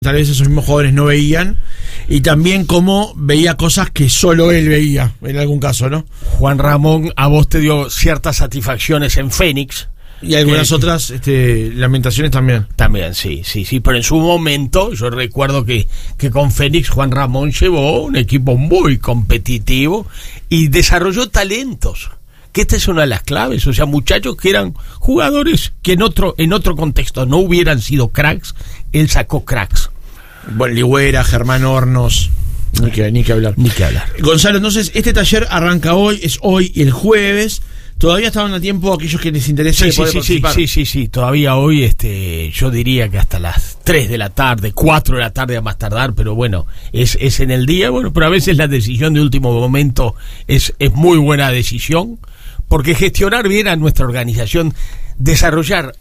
Tal vez esos mismos jugadores no veían, y también cómo veía cosas que solo él veía, en algún caso, ¿no? Juan Ramón, a vos te dio ciertas satisfacciones en Fénix. Y algunas otras lamentaciones también. También, sí, pero en su momento, yo recuerdo que con Fénix Juan Ramón llevó un equipo muy competitivo y desarrolló talentos. Que esta es una de las claves, o sea, muchachos que eran jugadores que en otro contexto no hubieran sido cracks, él sacó cracks. Bueno, Ligüera, Germán Hornos, ni que hablar. Gonzalo, entonces, este taller arranca hoy, es hoy y el jueves. ¿Todavía estaban a tiempo aquellos que les interesa poder participar? Sí, todavía hoy, yo diría que hasta las 3 de la tarde, 4 de la tarde a más tardar, pero bueno, es en el día, bueno, pero a veces la decisión de último momento es muy buena decisión, porque gestionar bien a nuestra organización, desarrollar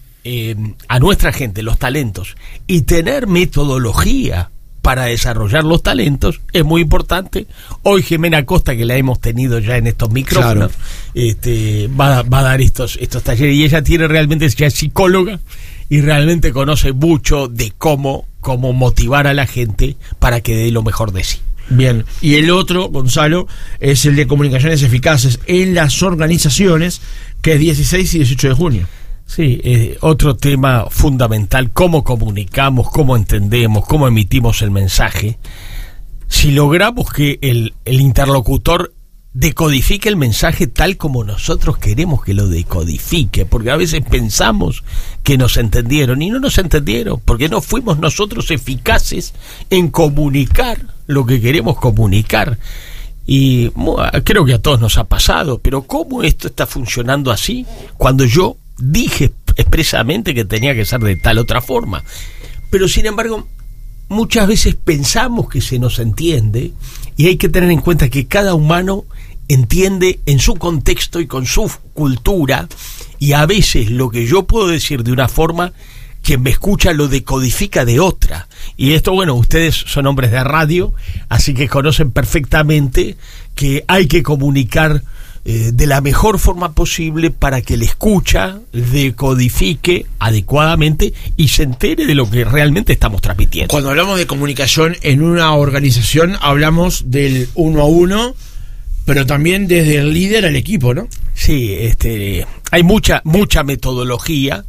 a nuestra gente los talentos y tener metodología para desarrollar los talentos es muy importante. Hoy Jimena Costa, que la hemos tenido ya en estos micrófonos, claro, va a dar estos talleres, y ella ya es psicóloga y realmente conoce mucho de cómo motivar a la gente para que dé lo mejor de sí. Bien, y el otro, Gonzalo, es el de comunicaciones eficaces en las organizaciones, que es 16 y 18 de junio. Sí, otro tema fundamental: cómo comunicamos, cómo entendemos, cómo emitimos el mensaje. Si logramos que el interlocutor decodifique el mensaje tal como nosotros queremos que lo decodifique, porque a veces pensamos que nos entendieron y no nos entendieron, porque no fuimos nosotros eficaces en comunicar lo que queremos comunicar. Y creo que a todos nos ha pasado, pero ¿cómo esto está funcionando así cuando yo dije expresamente que tenía que ser de tal otra forma? Pero sin embargo, muchas veces pensamos que se nos entiende, y hay que tener en cuenta que cada humano entiende en su contexto y con su cultura, y a veces lo que yo puedo decir de una forma, quien me escucha lo decodifica de otra. Y esto, bueno, ustedes son hombres de radio, así que conocen perfectamente que hay que comunicar de la mejor forma posible para que el escucha decodifique adecuadamente y se entere de lo que realmente estamos transmitiendo. Cuando hablamos de comunicación en una organización, hablamos del 1 a 1, pero también desde el líder al equipo, ¿no? Sí, hay mucha metodología.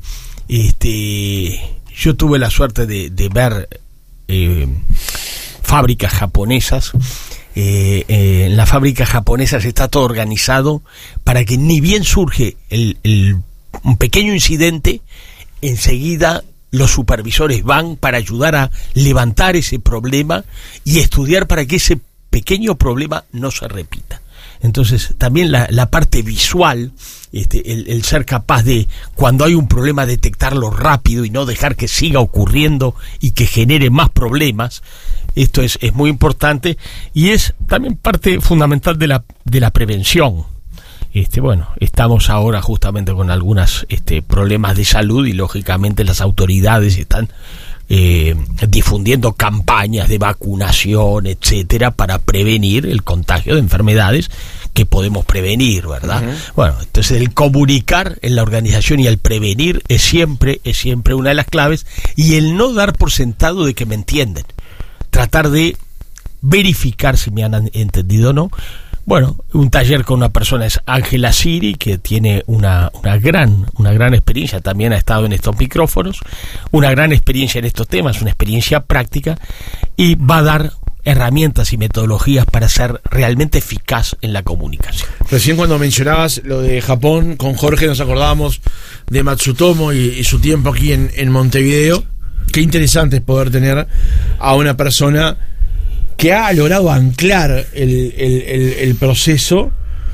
Yo tuve la suerte de ver fábricas japonesas. En las fábricas japonesas está todo organizado para que ni bien surge un pequeño incidente, enseguida los supervisores van para ayudar a levantar ese problema y estudiar para que ese pequeño problema no se repita. Entonces también la parte visual, el ser capaz de, cuando hay un problema, detectarlo rápido y no dejar que siga ocurriendo y que genere más problemas. Esto es muy importante, y es también parte fundamental de la prevención. Bueno, estamos ahora justamente con algunos problemas de salud, y lógicamente las autoridades están difundiendo campañas de vacunación, etcétera, para prevenir el contagio de enfermedades que podemos prevenir, ¿verdad? Uh-huh. Bueno, entonces el comunicar en la organización y el prevenir es siempre una de las claves, y el no dar por sentado de que me entienden, tratar de verificar si me han entendido o no. Bueno, un taller con una persona es Ángela Siri, que tiene una gran experiencia, también ha estado en estos micrófonos, una gran experiencia en estos temas, una experiencia práctica, y va a dar herramientas y metodologías para ser realmente eficaz en la comunicación. Recién cuando mencionabas lo de Japón, con Jorge nos acordábamos de Matsutomo y su tiempo aquí en Montevideo. Qué interesante es poder tener a una persona que ha logrado anclar el proceso,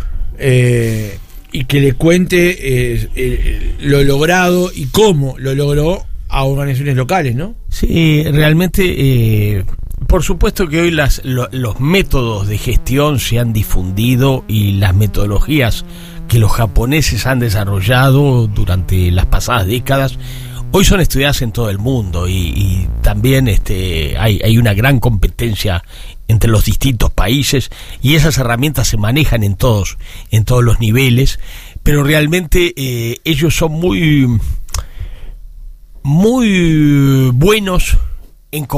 y que le cuente lo logrado y cómo lo logró a organizaciones locales, ¿no? Sí, realmente, por supuesto que hoy los métodos de gestión se han difundido, y las metodologías que los japoneses han desarrollado durante las pasadas décadas hoy son estudiadas en todo el mundo, y también hay una gran competencia entre los distintos países, y esas herramientas se manejan en todos los niveles, pero realmente ellos son muy buenos en